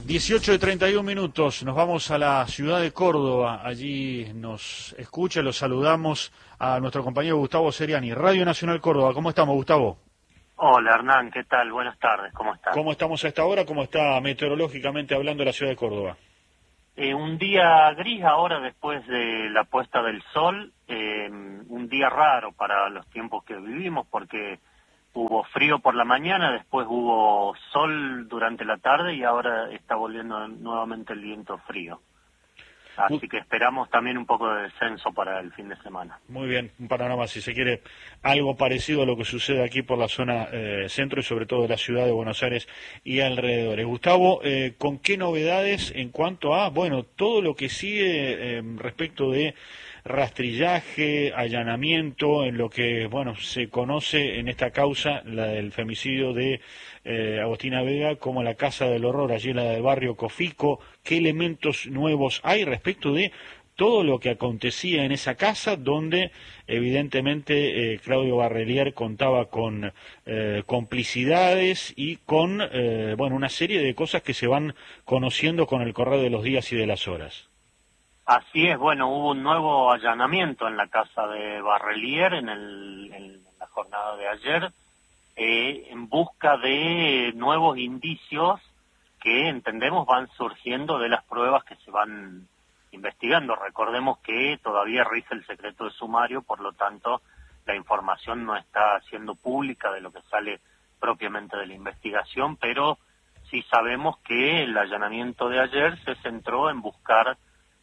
18:31, nos vamos a la ciudad de Córdoba, allí nos escucha, lo saludamos a nuestro compañero Gustavo Seriani, Radio Nacional Córdoba. ¿Cómo estamos, Gustavo? Hola Hernán, ¿qué tal? Buenas tardes, ¿cómo estás? ¿Cómo estamos a esta hora? ¿Cómo está meteorológicamente hablando la ciudad de Córdoba? Un día gris ahora después de la puesta del sol, un día raro para los tiempos que vivimos porque hubo frío por la mañana, después hubo sol durante la tarde y ahora está volviendo nuevamente el viento frío. Así que esperamos también un poco de descenso para el fin de semana. Muy bien, un panorama, si se quiere, algo parecido a lo que sucede aquí por la zona centro y sobre todo de la ciudad de Buenos Aires y alrededores. Gustavo, ¿con qué novedades en cuanto a, todo lo que sigue respecto de rastrillaje, allanamiento, en lo que, se conoce en esta causa, la del femicidio de Agostina Vega, como la Casa del Horror, allí en la del barrio Cofico? ¿Qué elementos nuevos hay respecto de todo lo que acontecía en esa casa, donde evidentemente Claudio Barrelier contaba con complicidades y con una serie de cosas que se van conociendo con el correr de los días y de las horas? Así es, hubo un nuevo allanamiento en la casa de Barrelier en la jornada de ayer, en busca de nuevos indicios que entendemos van surgiendo de las pruebas que se van investigando. Recordemos que todavía rige el secreto de sumario, por lo tanto la información no está siendo pública de lo que sale propiamente de la investigación, pero sí sabemos que el allanamiento de ayer se centró en buscar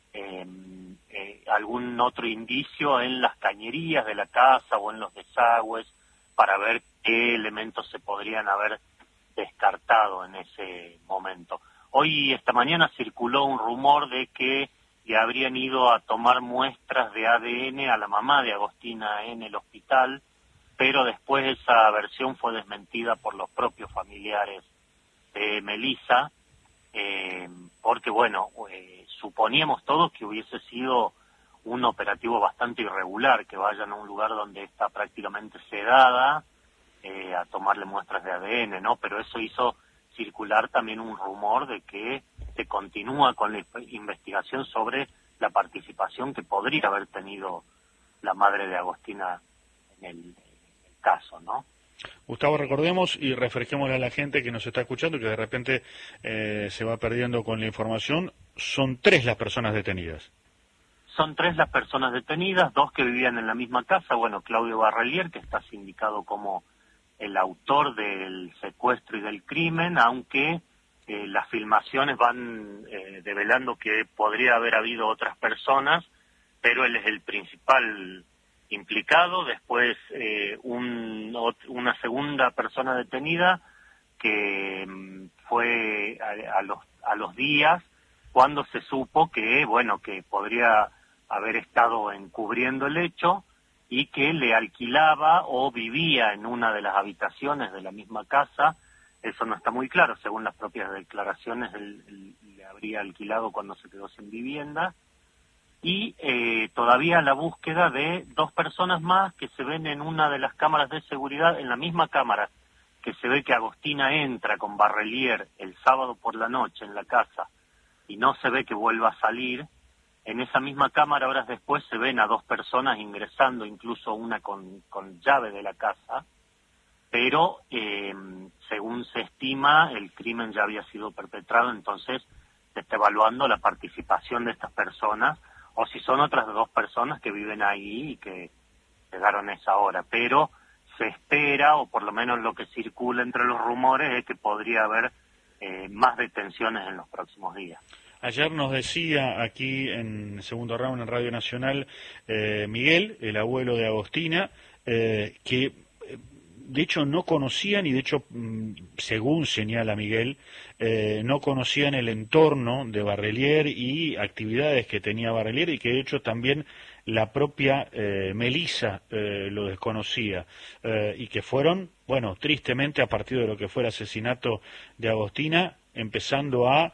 algún otro indicio en las cañerías de la casa o en los desagües para ver qué elementos se podrían haber descartado en ese momento. Hoy, esta mañana, circuló un rumor de que le habrían ido a tomar muestras de ADN a la mamá de Agostina en el hospital, pero después esa versión fue desmentida por los propios familiares de Melissa, porque suponíamos todos que hubiese sido un operativo bastante irregular, que vayan a un lugar donde está prácticamente sedada a tomarle muestras de ADN, ¿no? Pero eso hizo circular también un rumor de que se continúa con la investigación sobre la participación que podría haber tenido la madre de Agostina en el caso, ¿no? Gustavo, recordemos y refresquémosle a la gente que nos está escuchando, que de repente se va perdiendo con la información, son 3 las personas detenidas. Son 3 las personas detenidas, 2 que vivían en la misma casa, Claudio Barrelier, que está sindicado como el autor del secuestro y del crimen, aunque las filmaciones van develando que podría haber habido otras personas, pero él es el principal implicado. Después una segunda persona detenida que fue a los días cuando se supo que que podría haber estado encubriendo el hecho y que le alquilaba o vivía en una de las habitaciones de la misma casa. Eso no está muy claro, según las propias declaraciones, él le habría alquilado cuando se quedó sin vivienda. Y todavía la búsqueda de 2 personas más que se ven en una de las cámaras de seguridad, en la misma cámara que se ve que Agostina entra con Barrelier el sábado por la noche en la casa y no se ve que vuelva a salir. En esa misma cámara, horas después, se ven a 2 personas ingresando, incluso una con llave de la casa, pero según se estima, el crimen ya había sido perpetrado, entonces se está evaluando la participación de estas personas, o si son otras 2 personas que viven ahí y que llegaron a esa hora, pero se espera, o por lo menos lo que circula entre los rumores, es que podría haber más detenciones en los próximos días. Ayer nos decía aquí en Segundo Round en Radio Nacional Miguel, el abuelo de Agostina, que de hecho no conocían, y de hecho, según señala Miguel, no conocían el entorno de Barrelier y actividades que tenía Barrelier, y que de hecho también la propia Melissa lo desconocía, y que fueron, tristemente, a partir de lo que fue el asesinato de Agostina, empezando a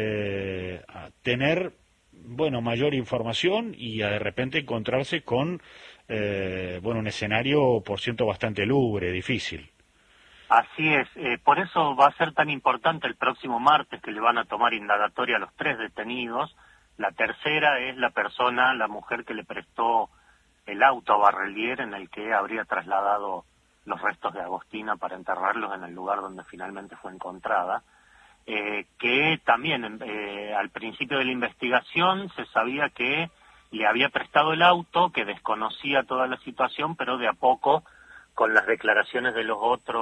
tener mayor información y a de repente encontrarse con un escenario, por cierto, bastante lúgubre, difícil. Así es, por eso va a ser tan importante el próximo martes que le van a tomar indagatoria a los 3 detenidos. La tercera es la mujer que le prestó el auto a Barrelier en el que habría trasladado los restos de Agostina para enterrarlos en el lugar donde finalmente fue encontrada. Que también al principio de la investigación se sabía que le había prestado el auto, que desconocía toda la situación, pero de a poco, con las declaraciones de los otros